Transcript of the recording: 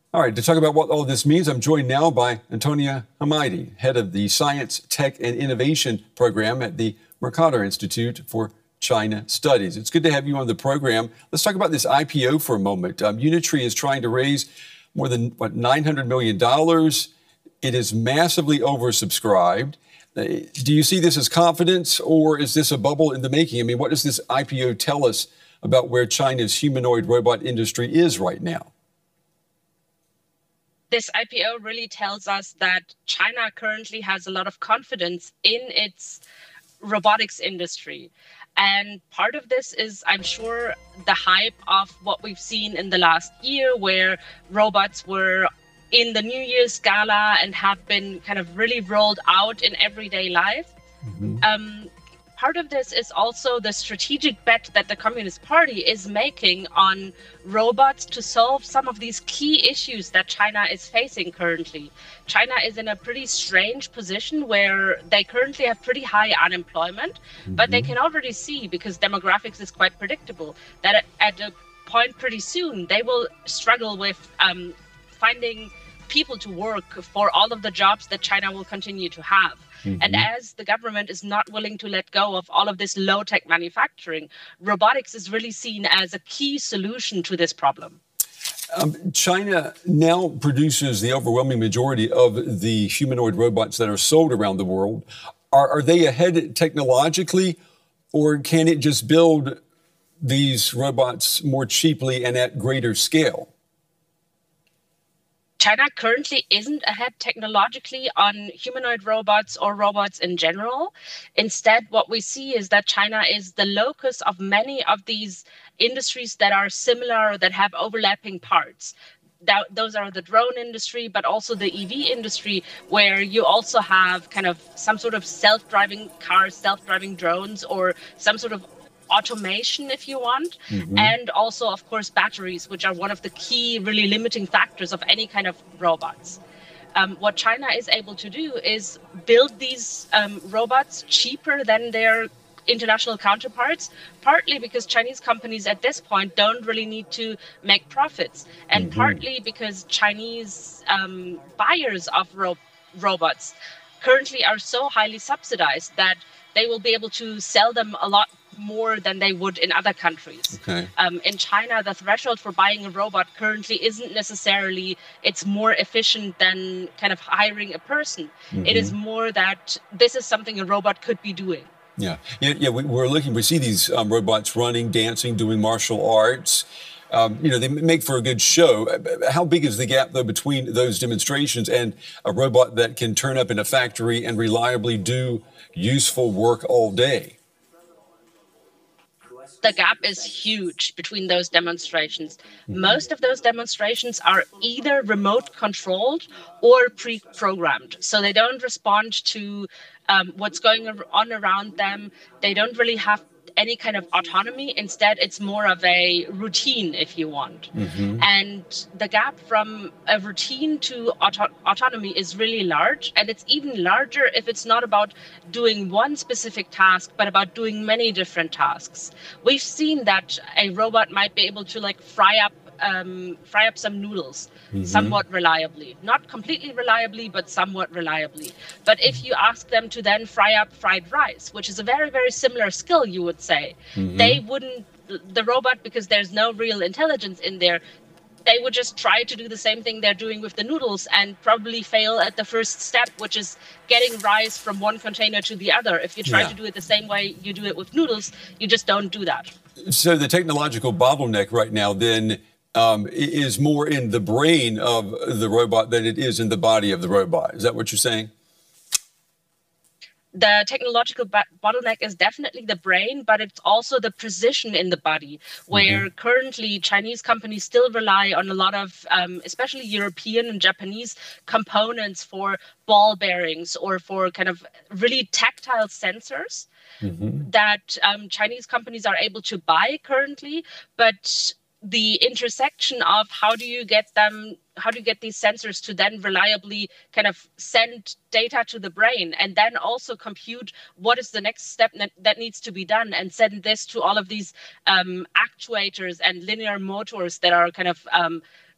All right, to talk about what all this means, I'm joined now by Antonia Hamidi, head of the Science, Tech, and Innovation program at the Mercator Institute for China Studies. It's good to have you on the program. Let's talk about this IPO for a moment. Unitree is trying to raise more than, $900 million. It is massively oversubscribed. Do you see this as confidence, or is this a bubble in the making? I mean, what does this IPO tell us about where China's humanoid robot industry is right now? This IPO really tells us that China currently has a lot of confidence in its robotics industry. And part of this is, I'm sure, the hype of what we've seen in the last year, where robots were in the New Year's gala and have been kind of really rolled out in everyday life. Part of this is also the strategic bet that the Communist Party is making on robots to solve some of these key issues that China is facing currently. China is in a pretty strange position where they currently have pretty high unemployment, but they can already see, because demographics is quite predictable, that at a point pretty soon they will struggle with finding people to work for all of the jobs that China will continue to have. And as the government is not willing to let go of all of this low-tech manufacturing, robotics is really seen as a key solution to this problem. China now produces the overwhelming majority of the humanoid robots that are sold around the world. Are they ahead technologically, or can it just build these robots more cheaply and at greater scale? China currently isn't ahead technologically on humanoid robots or robots in general. Instead, what we see is that China is the locus of many of these industries that are similar, that have overlapping parts. Those are the drone industry, but also the EV industry, where you also have kind of some sort of self-driving cars, self-driving drones, or some sort of automation, if you want, and also, of course, batteries, which are one of the key really limiting factors of any kind of robots. What China is able to do is build these robots cheaper than their international counterparts, partly because Chinese companies at this point don't really need to make profits, and partly because Chinese buyers of robots currently are so highly subsidized that they will be able to sell them a lot more than they would in other countries. Okay. In China, the threshold for buying a robot currently isn't necessarily it's more efficient than kind of hiring a person. It is more that this is something a robot could be doing. Yeah. We see these robots running, dancing, doing martial arts. They make for a good show. How big is the gap, though, between those demonstrations and a robot that can turn up in a factory and reliably do useful work all day? The gap is huge between those demonstrations. Most of those demonstrations are either remote controlled or pre-programmed. So they don't respond to what's going on around them. They don't really have any kind of autonomy. Instead, it's more of a routine, if you want. And the gap from a routine to autonomy is really large. And it's even larger if it's not about doing one specific task, but about doing many different tasks. We've seen that a robot might be able to fry up some noodles somewhat reliably. Not completely reliably, but somewhat reliably. But if you ask them to then fry up fried rice, which is a very, very similar skill, you would say, they wouldn't, the robot, because there's no real intelligence in there, they would just try to do the same thing they're doing with the noodles and probably fail at the first step, which is getting rice from one container to the other. If you try to do it the same way you do it with noodles, you just don't do that. So the technological bottleneck right now then is more in the brain of the robot than it is in the body of the robot. Is that what you're saying? The technological bottleneck is definitely the brain, but it's also the precision in the body, where currently Chinese companies still rely on a lot of, especially European and Japanese components for ball bearings or for kind of really tactile sensors that Chinese companies are able to buy currently, but the intersection of how do you get these sensors to then reliably kind of send data to the brain and then also compute what is the next step that needs to be done and send this to all of these actuators and linear motors that are kind of